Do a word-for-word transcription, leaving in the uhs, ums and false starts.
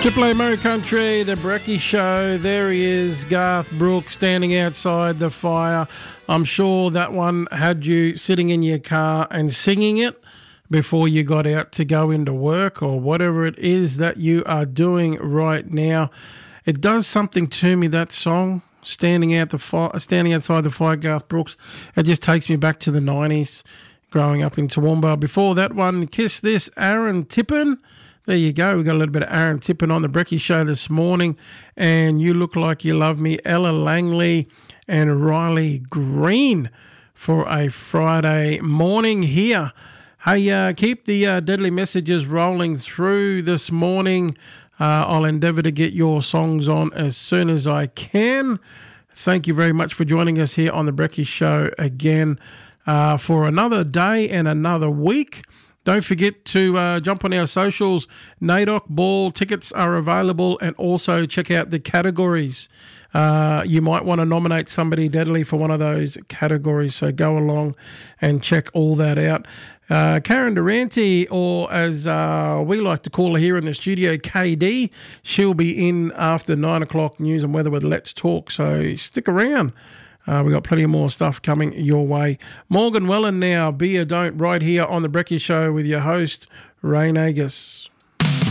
Triple A Murray Country, the Brecky Show. There he is, Garth Brooks, standing outside the fire. I'm sure that one had you sitting in your car and singing it before you got out to go into work or whatever it is that you are doing right now. It does something to me, that song, standing out the fire, standing outside the fire, Garth Brooks. It just takes me back to the nineties, growing up in Toowoomba. Before that one, Kiss This, Aaron Tippin. There you go. We got a little bit of Aaron Tippin on the Brecky Show this morning. And You Look Like You Love Me, Ella Langley and Riley Green for a Friday morning here. Hey, uh, keep the uh, deadly messages rolling through this morning. Uh, I'll endeavour to get your songs on as soon as I can. Thank you very much for joining us here on the Brecky Show again uh, for another day and another week. Don't forget to uh, jump on our socials. NAIDOC Ball tickets are available, and also check out the categories. Uh, you might want to nominate somebody deadly for one of those categories, so go along and check all that out. Uh, Karen Durante, or as uh, we like to call her here in the studio, K D, she'll be in after nine o'clock news and weather with Let's Talk, so stick around. Uh, we've got plenty more stuff coming your way. Morgan Welland now, Be or Don't, right here on the Brecky Show with your host, Ray Nagus.